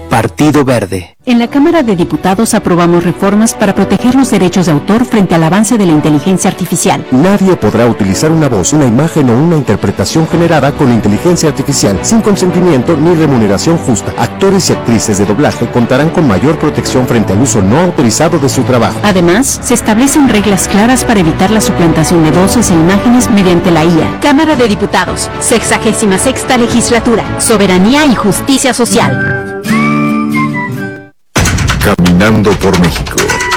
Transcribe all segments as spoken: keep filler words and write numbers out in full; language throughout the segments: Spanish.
Partido Verde. En la Cámara de Diputados aprobamos reformas para proteger los derechos de autor frente al avance de la inteligencia artificial. Nadie podrá utilizar una voz, una imagen o una interpretación generada con inteligencia artificial sin consentimiento ni remuneración justa. Actores y actrices de doblaje contarán con mayor protección frente al uso no autorizado de su trabajo. Además, se establecen reglas claras para evitar la suplantación de voces e imágenes mediante la I A. Cámara de Diputados, sexagésima sexta legislatura, soberanía y justicia social. Caminando por México.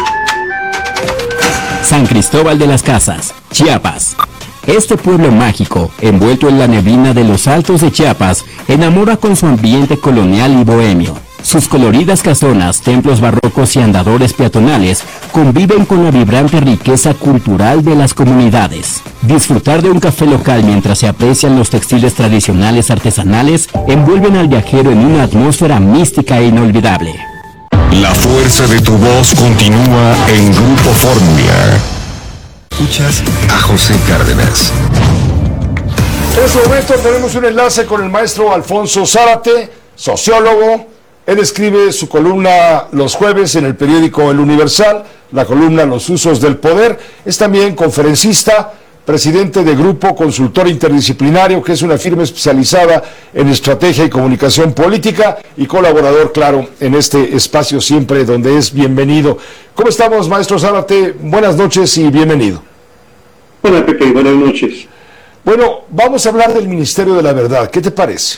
San Cristóbal de las Casas, Chiapas. Este pueblo mágico, envuelto en la neblina de los altos de Chiapas, enamora con su ambiente colonial y bohemio. Sus coloridas casonas, templos barrocos y andadores peatonales conviven con la vibrante riqueza cultural de las comunidades. Disfrutar de un café local mientras se aprecian los textiles tradicionales artesanales envuelven al viajero en una atmósfera mística e inolvidable. La fuerza de tu voz continúa en Grupo Fórmula. Escuchas a José Cárdenas. En este momento tenemos un enlace con el maestro Alfonso Zárate, sociólogo. Él escribe su columna los jueves en el periódico El Universal, la columna Los usos del poder. Es también conferencista, presidente de Grupo Consultor Interdisciplinario, que es una firma especializada en estrategia y comunicación política, y colaborador, claro, en este espacio siempre donde es bienvenido. ¿Cómo estamos, maestro Zárate? Buenas noches y bienvenido. Hola, Pepe, buenas noches. Bueno, vamos a hablar del Ministerio de la Verdad. ¿Qué te parece?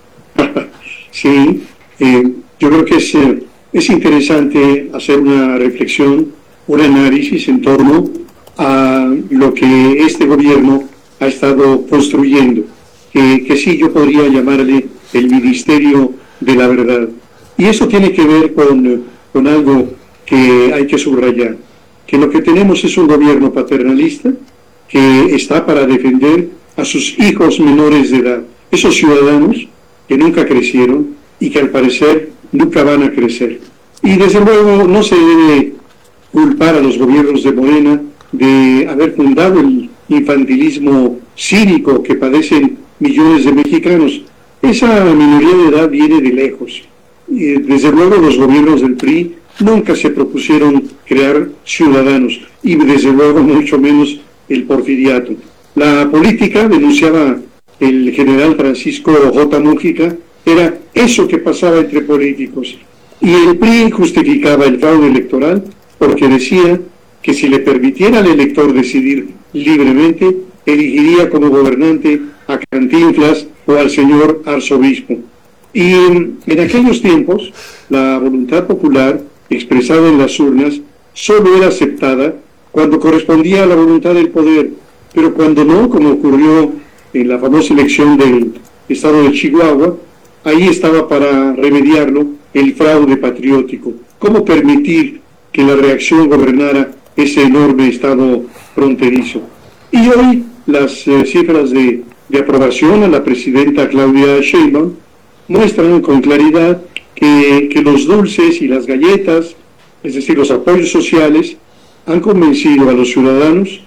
Sí, eh, yo creo que es, eh, es interesante hacer una reflexión, un análisis en torno a lo que este gobierno ha estado construyendo, que, que sí yo podría llamarle el Ministerio de la Verdad. Y eso tiene que ver con, con algo que hay que subrayar, que lo que tenemos es un gobierno paternalista que está para defender a sus hijos menores de edad, esos ciudadanos que nunca crecieron y que al parecer nunca van a crecer. Y desde luego no se debe culpar a los gobiernos de Morena de haber fundado el infantilismo cínico que padecen millones de mexicanos. Esa minoría de edad viene de lejos. Y desde luego los gobiernos del P R I nunca se propusieron crear ciudadanos, y desde luego mucho menos el porfiriato. La política, denunciaba el general Francisco J. Mújica, era eso que pasaba entre políticos. Y el P R I justificaba el fraude electoral porque decía que si le permitiera al elector decidir libremente, elegiría como gobernante a Cantinflas o al señor arzobispo. Y en, en aquellos tiempos, la voluntad popular expresada en las urnas solo era aceptada cuando correspondía a la voluntad del poder, pero cuando no, como ocurrió en la famosa elección del estado de Chihuahua, ahí estaba para remediarlo el fraude patriótico. ¿Cómo permitir que la reacción gobernara ese enorme estado fronterizo? Y hoy las eh, cifras de, de aprobación a la presidenta Claudia Sheinbaum muestran con claridad que, que los dulces y las galletas, es decir, los apoyos sociales, han convencido a los ciudadanos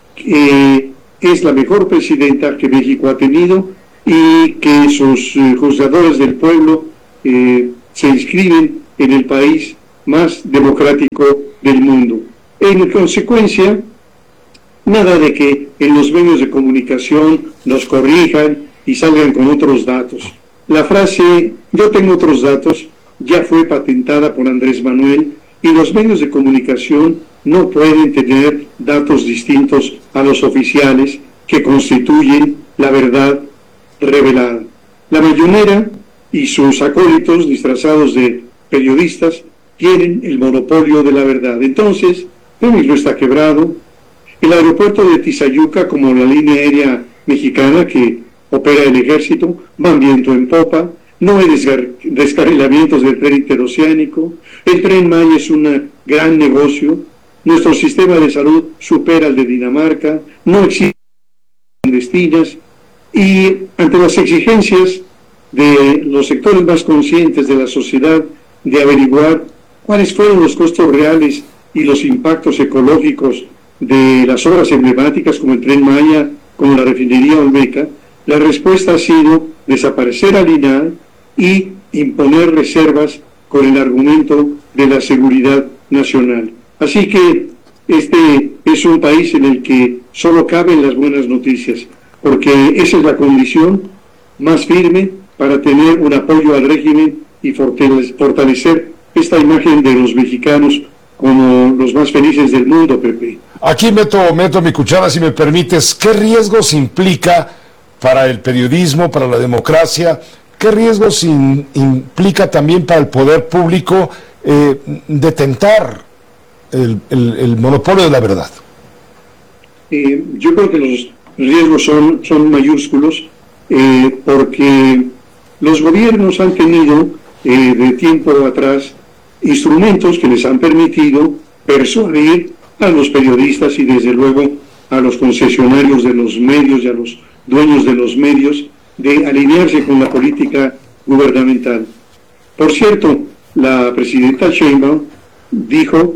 que es la mejor presidenta que México ha tenido y que sus eh, juzgadores del pueblo eh, se inscriben en el país más democrático del mundo. En consecuencia, nada de que en los medios de comunicación nos corrijan y salgan con otros datos. La frase "yo tengo otros datos" ya fue patentada por Andrés Manuel, y los medios de comunicación no pueden tener datos distintos a los oficiales que constituyen la verdad revelada. La Mañanera y sus acólitos disfrazados de periodistas tienen el monopolio de la verdad. Entonces, México está quebrado. El aeropuerto de Tizayuca, como la línea aérea mexicana que opera el ejército, van viento en popa. No hay descar descarrilamientos del tren interoceánico. El Tren Maya es un gran negocio. Nuestro sistema de salud supera el de Dinamarca. No existen clandestinas. Y ante las exigencias de los sectores más conscientes de la sociedad de averiguar cuáles fueron los costos reales y los impactos ecológicos de las obras emblemáticas como el Tren Maya, como la refinería Olmeca, la respuesta ha sido desaparecer al I N A H y imponer reservas con el argumento de la seguridad nacional. Así que este es un país en el que solo caben las buenas noticias, porque esa es la condición más firme para tener un apoyo al régimen y fortalecer esta imagen de los mexicanos como los más felices del mundo, Pepe. Aquí meto, meto mi cuchara, si me permites. ¿Qué riesgos implica para el periodismo, para la democracia? ¿Qué riesgos in, implica también para el poder público eh, detentar el, el, el monopolio de la verdad? Eh, yo creo que los riesgos son, son mayúsculos, eh, porque los gobiernos han tenido eh, de tiempo atrás instrumentos que les han permitido persuadir a los periodistas y desde luego a los concesionarios de los medios y a los dueños de los medios de alinearse con la política gubernamental. Por cierto, la presidenta Sheinbaum dijo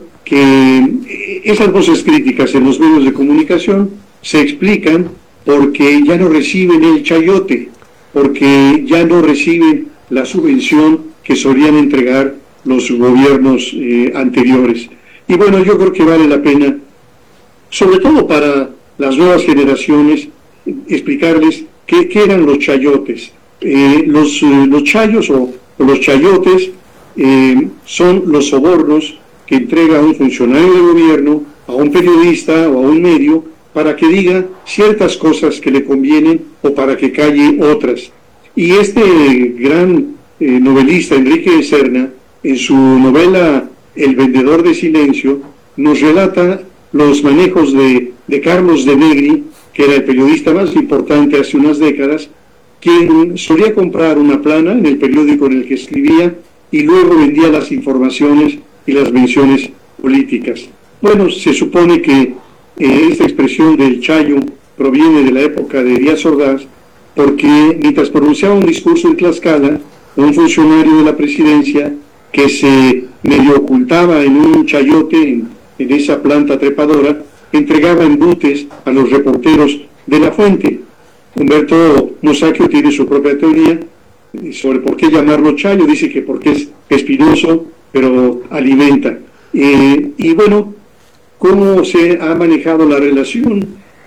que esas voces críticas en los medios de comunicación se explican porque ya no reciben el chayote, porque ya no reciben la subvención que solían entregar los gobiernos eh, anteriores. Y bueno, yo creo que vale la pena, sobre todo para las nuevas generaciones, explicarles qué, qué eran los chayotes. Eh, los, eh, los chayos o, o los chayotes eh, son los sobornos que entrega un funcionario de gobierno a un periodista o a un medio para que diga ciertas cosas que le convienen o para que calle otras. Y este gran eh, novelista, Enrique de Serna, en su novela El vendedor de silencio, nos relata los manejos de, de Carlos de Negri, que era el periodista más importante hace unas décadas, quien solía comprar una plana en el periódico en el que escribía y luego vendía las informaciones y las menciones políticas. Bueno, se supone que eh, esta expresión del chayo proviene de la época de Díaz Ordaz, porque mientras pronunciaba un discurso en Tlaxcala, un funcionario de la presidencia que se medio ocultaba en un chayote, en, en esa planta trepadora, entregaba embutes a los reporteros de La Fuente. Humberto Musacchio tiene su propia teoría sobre por qué llamarlo chayo. Dice que porque es espinoso, pero alimenta. Eh, y bueno, ¿cómo se ha manejado la relación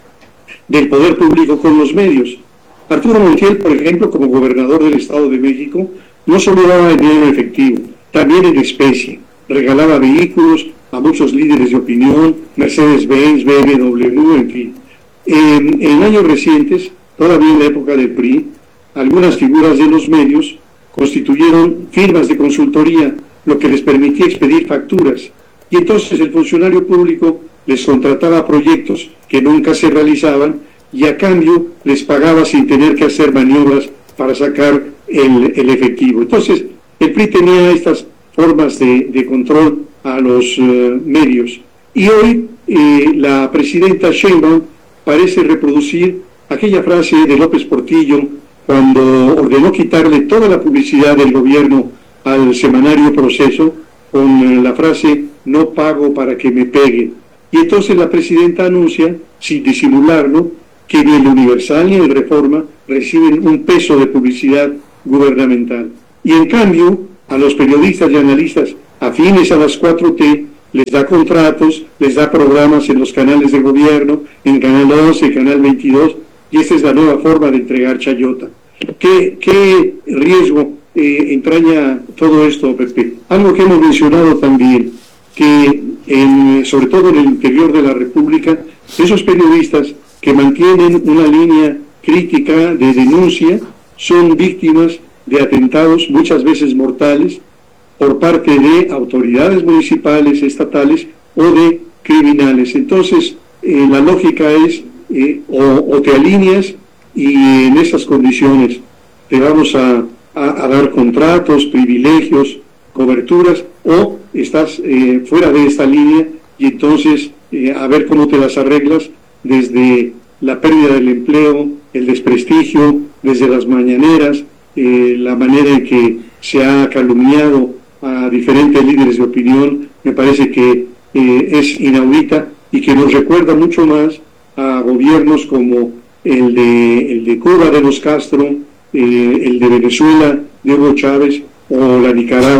del poder público con los medios? Arturo Montiel, por ejemplo, como gobernador del Estado de México, no solo daba dinero en efectivo, también en especie. Regalaba vehículos a muchos líderes de opinión, Mercedes-Benz, B M W, en fin. En, en años recientes, todavía en la época del P R I, algunas figuras de los medios constituyeron firmas de consultoría, lo que les permitía expedir facturas. Y entonces el funcionario público les contrataba proyectos que nunca se realizaban y a cambio les pagaba sin tener que hacer maniobras para sacar el, el efectivo. Entonces, el P R I tenía estas formas de, de control a los uh, medios. Y hoy eh, la presidenta Sheinbaum parece reproducir aquella frase de López Portillo cuando ordenó quitarle toda la publicidad del gobierno al semanario Proceso con la frase "no pago para que me peguen". Y entonces la presidenta anuncia, sin disimularlo, que ni el Universal ni el Reforma reciben un peso de publicidad gubernamental. Y en cambio, a los periodistas y analistas afines a las cuatro T les da contratos, les da programas en los canales de gobierno, en Canal once, Canal veintidós, y esta es la nueva forma de entregar chayota. ¿Qué, qué riesgo eh, entraña todo esto, Pepe? Algo que hemos mencionado también, que en, sobre todo en el interior de la República, esos periodistas que mantienen una línea crítica de denuncia son víctimas de atentados muchas veces mortales por parte de autoridades municipales, estatales o de criminales. Entonces, eh, la lógica es eh, o, o te alineas y en esas condiciones te vamos a, a, a dar contratos, privilegios, coberturas, o estás eh, fuera de esta línea y entonces eh, a ver cómo te las arreglas desde la pérdida del empleo, el desprestigio, desde las mañaneras, eh, la manera en que se ha calumniado a diferentes líderes de opinión, me parece que eh, es inaudita y que nos recuerda mucho más a gobiernos como el de, el de Cuba de los Castro, eh, el de Venezuela de Hugo Chávez o la Nicaragua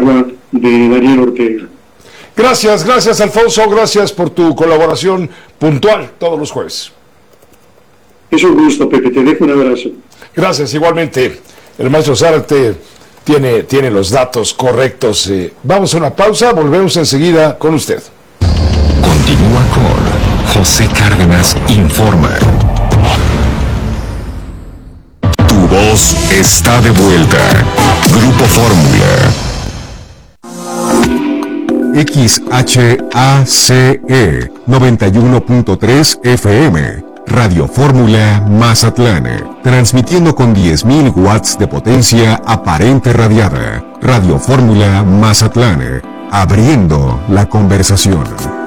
de Daniel Ortega. Gracias, gracias Alfonso, gracias por tu colaboración puntual todos los jueves. Es un gusto, Pepe, te dejo un abrazo. Gracias, igualmente. El maestro Zárate tiene, tiene los datos correctos. Eh, vamos a una pausa, volvemos enseguida con usted. Continúa con José Cárdenas Informa. Tu voz está de vuelta. Grupo Fórmula. X H A C E noventa y uno punto tres F M, Radio Fórmula Mazatlán, transmitiendo con diez mil watts de potencia aparente radiada. Radio Fórmula Mazatlán, abriendo la conversación.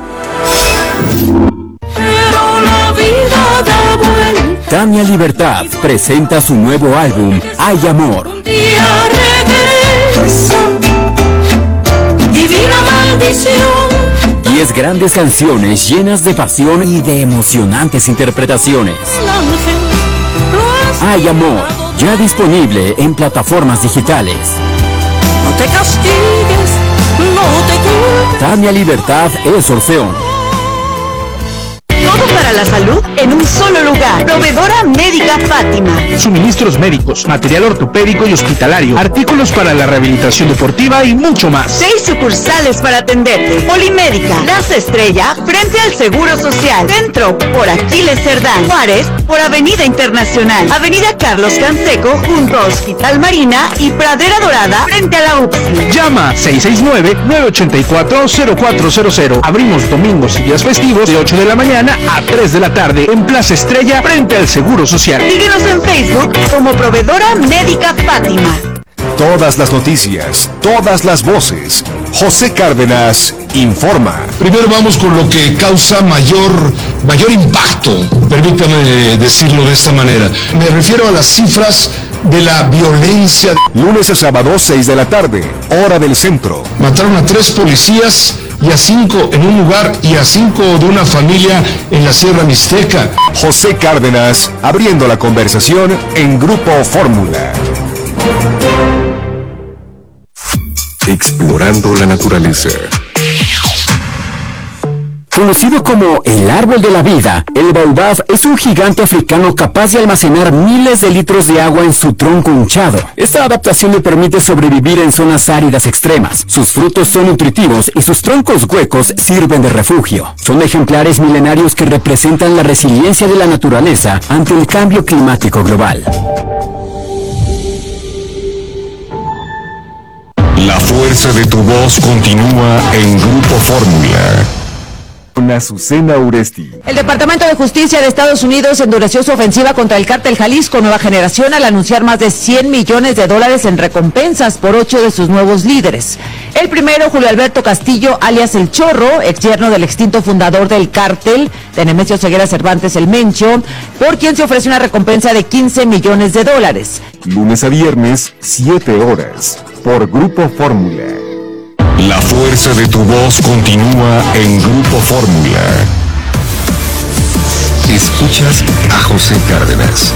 Tania Libertad presenta su nuevo álbum, Hay Amor. Divina maldición. Diez grandes canciones llenas de pasión y de emocionantes interpretaciones. Hay Amor, ya disponible en plataformas digitales. No te castigues, no te culpes. Tania Libertad es Orfeón. Todo para la salud en un solo lugar. Proveedora Médica Fátima. Suministros médicos, material ortopédico y hospitalario, artículos para la rehabilitación deportiva y mucho más. Seis sucursales para atenderte. Polimédica, Plaza Estrella, frente al Seguro Social. Centro, por Aquiles Cerdán. Juárez, por Avenida Internacional. Avenida Carlos Canseco, junto a Hospital Marina y Pradera Dorada, frente a la U P S I. Llama seis seis nueve, nueve ocho cuatro, cero cuatro cero cero. Abrimos domingos y días festivos de ocho de la mañana a tres de la tarde en Plaza Estrella, frente al Seguro Social. Síguenos en Facebook como Proveedora Médica Fátima. Todas las noticias, todas las voces. José Cárdenas informa. Primero vamos con lo que causa mayor, mayor impacto, permítame decirlo de esta manera. Me refiero a las cifras de la violencia. Lunes a sábado, seis de la tarde, hora del centro. Mataron a tres policías y a cinco en un lugar y a cinco de una familia en la Sierra Mixteca. José Cárdenas abriendo la conversación en Grupo Fórmula. Explorando la naturaleza. Conocido como el árbol de la vida, el baobab es un gigante africano capaz de almacenar miles de litros de agua en su tronco hinchado. Esta adaptación le permite sobrevivir en zonas áridas extremas. Sus frutos son nutritivos y sus troncos huecos sirven de refugio. Son ejemplares milenarios que representan la resiliencia de la naturaleza ante el cambio climático global. La fuerza de tu voz continúa en Grupo Fórmula. Con Azucena Uresti. El Departamento de Justicia de Estados Unidos endureció su ofensiva contra el cártel Jalisco Nueva Generación al anunciar más de cien millones de dólares en recompensas por ocho de sus nuevos líderes. El primero, Julio Alberto Castillo, alias El Chorro, ex yerno del extinto fundador del cártel, de Nemesio Ceguera Cervantes El Mencho, por quien se ofrece una recompensa de quince millones de dólares. Lunes a viernes, siete horas, por Grupo Fórmula. La fuerza de tu voz continúa en Grupo Fórmula. Escuchas a José Cárdenas.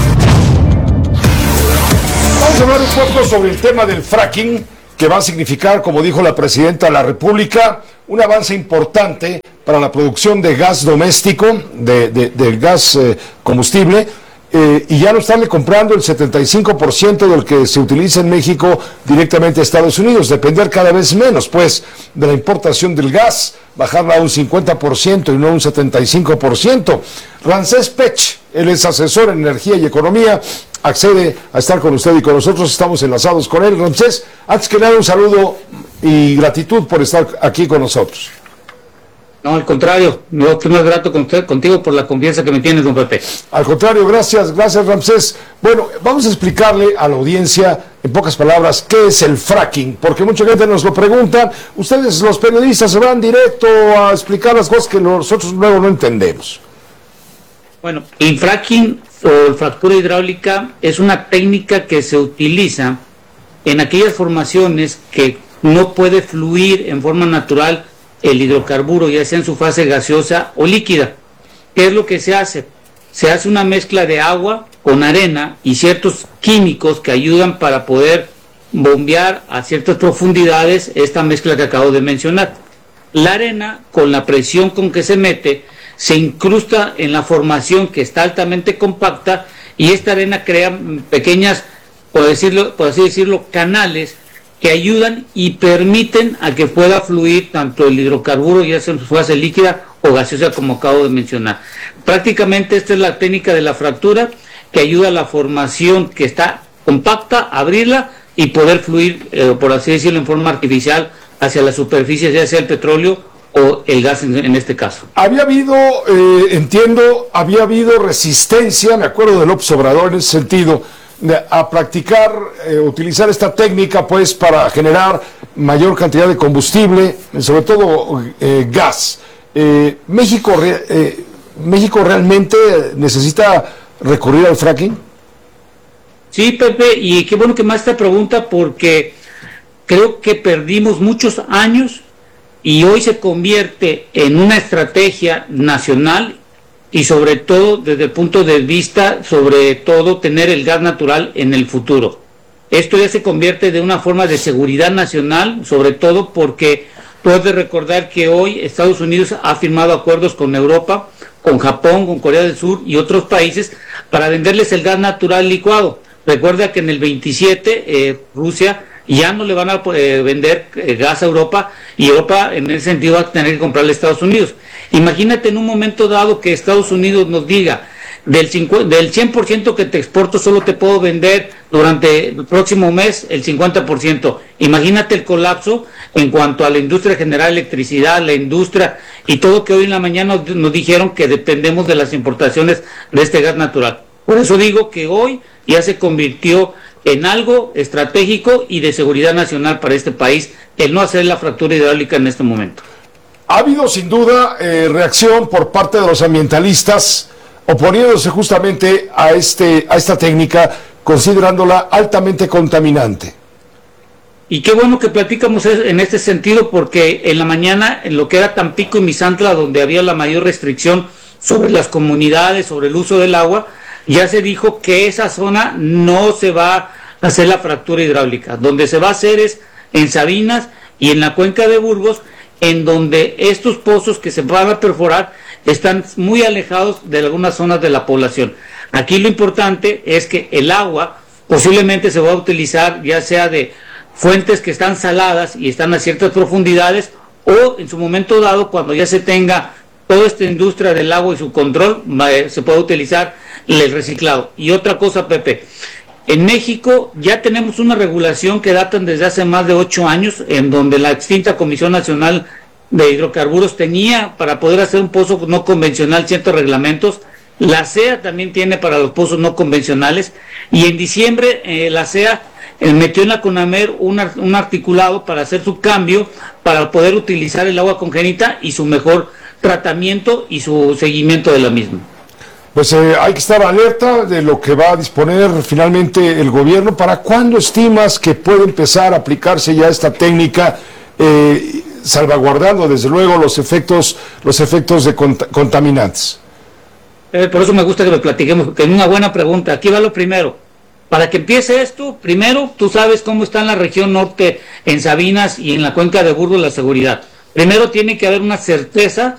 Vamos a hablar un poco sobre el tema del fracking, que va a significar, como dijo la Presidenta de la República, un avance importante para la producción de gas doméstico, de, de, del gas eh, combustible, eh, y ya no estarle comprando el setenta y cinco por ciento del que se utiliza en México directamente a Estados Unidos, depender cada vez menos, pues, de la importación del gas, bajarla a un cincuenta por ciento y no un setenta y cinco por ciento. Ramsés Pech, él es asesor en energía y economía, accede a estar con usted y con nosotros, estamos enlazados con él. Ramsés, antes que nada un saludo y gratitud por estar aquí con nosotros. No, al contrario, yo estoy más grato con usted, contigo por la confianza que me tienes, don Pepe. Al contrario, gracias, gracias Ramsés. Bueno, vamos a explicarle a la audiencia, en pocas palabras, qué es el fracking, porque mucha gente nos lo pregunta. Ustedes, los periodistas, se van directo a explicar las cosas que nosotros luego no entendemos. Bueno, el fracking o fractura hidráulica es una técnica que se utiliza en aquellas formaciones que no puede fluir en forma natural el hidrocarburo, ya sea en su fase gaseosa o líquida. ¿Qué es lo que se hace? Se hace una mezcla de agua con arena y ciertos químicos que ayudan para poder bombear a ciertas profundidades esta mezcla que acabo de mencionar. La arena, con la presión con que se mete, se incrusta en la formación que está altamente compacta, y esta arena crea pequeñas, por decirlo, por así decirlo, canales que ayudan y permiten a que pueda fluir tanto el hidrocarburo, ya sea en su fase líquida o gaseosa, como acabo de mencionar. Prácticamente esta es la técnica de la fractura, que ayuda a la formación que está compacta, abrirla y poder fluir, eh, por así decirlo, en forma artificial hacia la superficie, ya sea el petróleo o el gas en, en este caso. Había habido, eh, entiendo, había habido resistencia, me acuerdo de López Obrador en ese sentido, de, a practicar, eh, utilizar esta técnica pues para generar mayor cantidad de combustible, sobre todo eh, gas. Eh, México, eh, México realmente necesita recurrir al fracking. Sí, Pepe, y qué bueno que me hace esta pregunta, porque creo que perdimos muchos años y hoy se convierte en una estrategia nacional, y sobre todo desde el punto de vista, sobre todo tener el gas natural en el futuro. Esto ya se convierte de una forma de seguridad nacional, sobre todo porque tú has de recordar que hoy Estados Unidos ha firmado acuerdos con Europa, con Japón, con Corea del Sur y otros países para venderles el gas natural licuado. Recuerda que en el veintisiete eh, Rusia ya no le van a eh, vender eh, gas a Europa, y Europa en ese sentido va a tener que comprarle a Estados Unidos. Imagínate en un momento dado que Estados Unidos nos diga, del, cincuenta, del cien por ciento que te exporto solo te puedo vender durante el próximo mes el cincuenta por ciento. Imagínate el colapso en cuanto a la industria general de electricidad, la industria y todo, que hoy en la mañana nos, nos dijeron que dependemos de las importaciones de este gas natural. Por eso digo que hoy ya se convirtió en algo estratégico y de seguridad nacional para este país el no hacer la fractura hidráulica en este momento. Ha habido sin duda eh, reacción por parte de los ambientalistas oponiéndose justamente a, este, a esta técnica, considerándola altamente contaminante. Y qué bueno que platicamos en este sentido, porque en la mañana, en lo que era Tampico y Misantla, donde había la mayor restricción sobre las comunidades, sobre el uso del agua, ya se dijo que esa zona no se va a hacer la fractura hidráulica. Donde se va a hacer es en Sabinas y en la cuenca de Burgos, en donde estos pozos que se van a perforar están muy alejados de algunas zonas de la población. Aquí lo importante es que el agua posiblemente se va a utilizar ya sea de fuentes que están saladas y están a ciertas profundidades, o en su momento dado, cuando ya se tenga toda esta industria del agua y su control, se puede utilizar el reciclado. Y otra cosa, Pepe, en México ya tenemos una regulación que data desde hace más de ocho años, en donde la extinta Comisión Nacional de Hidrocarburos tenía para poder hacer un pozo no convencional ciertos reglamentos. La C E A también tiene para los pozos no convencionales, y en diciembre eh, la C E A eh, metió en la CONAMER un, un articulado para hacer su cambio, para poder utilizar el agua congénita y su mejor tratamiento y su seguimiento de la misma. Pues eh, hay que estar alerta de lo que va a disponer finalmente el gobierno. ¿Para cuándo estimas que puede empezar a aplicarse ya esta técnica, eh, salvaguardando desde luego los efectos, los efectos de cont- contaminantes? Eh, por eso me gusta que lo platiquemos, porque es una buena pregunta. Aquí va lo primero. Para que empiece esto, primero, tú sabes cómo está en la región norte, en Sabinas y en la cuenca de Burgos, la seguridad. Primero tiene que haber una certeza